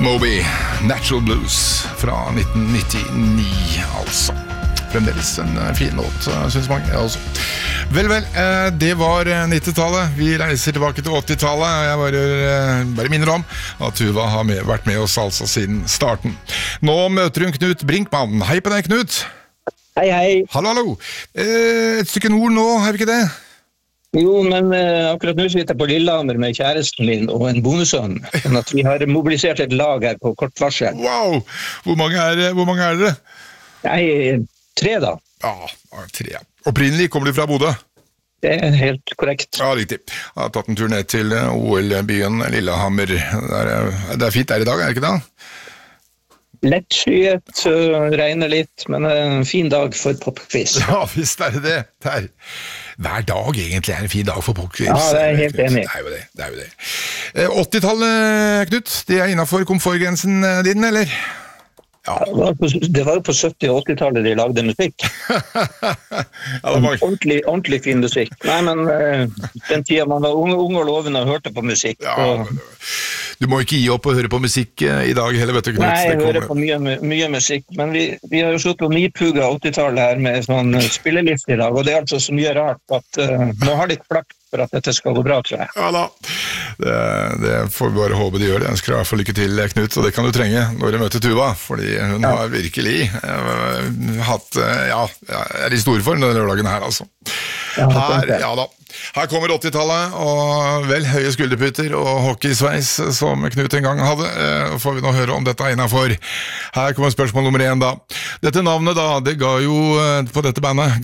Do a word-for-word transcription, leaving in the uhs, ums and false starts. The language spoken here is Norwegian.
Moby, Natural Blues fra nitten nittini, altså. Fremdeles en fin låt, synes mange, jeg også. Vel, vel, det var nittitallet. Vi reiser tilbake til åttitallet. Jeg bare, bare minner om at Tuva har med, vært med oss altså siden starten. Nå møter hun Knut Brinkmann. Hei på deg, Knut. Hei, hei. Hallo, hallo. Et stykke nord nå, er vi ikke det? Jo, men uh, akkurat nå sitter jeg på Lillehammer med kjæresten min og en bonusønn. Sånn at vi har mobilisert et lag her på kort varsel. Wow! Hvor mange er, hvor mange er dere? Jeg tre da. Ja, tre. Opprinnelig kommer du fra Bodø? Det er helt korrekt. Ja, riktig. Jeg har tatt en tur ned til O L-byen Lillehammer. Det er, det er fint der i dag, er det ikke det? Lettskyet, uh, regner litt, men en fin dag for popquiz. Ja, visst er det det. det er, hver dag egentlig er en fin dag for popquiz. Ja, det er helt enig. Det er jo det, det er jo det. Eh, åttitallet, Knut, det er innenfor komfortgrensen din, eller? Ja. Det var på, det var jo på sytti- og åttitallet de lagde musikk. Ja, det var... ordentlig, ordentlig fin musikk. Nei, men uh, den tiden man var ung, ung og lovende og hørte på musikk. Ja, og... Du må ikke gi opp å høre på musikk i dag heller, vet du, Knut. Nei, jeg hører på mye, mye musikk, men vi, vi har jo slått på nipuga åttitallet her med sånn spillelist i dag, og det er altså så mye rart at uh, nå har de flakt for at dette skal gå bra, tror jeg. Ja da, det, det får vi bare håpe de gjør det. Jeg ønsker deg for lykke til, Knut, og det kan du trenge når du møter Tuva, fordi hun ja. har virkelig uh, hatt, uh, ja, er i storform denne lørdagen her, altså. Ja, her, ja da. Her kommer åttitallet, og vel høye skulderputer og hockeysveis som Knut en gang hadde. Eh, får vi nå høre om dette innenfor. Her kommer spørsmål nummer én da. Dette navnet da, det ga jo på dette bandet,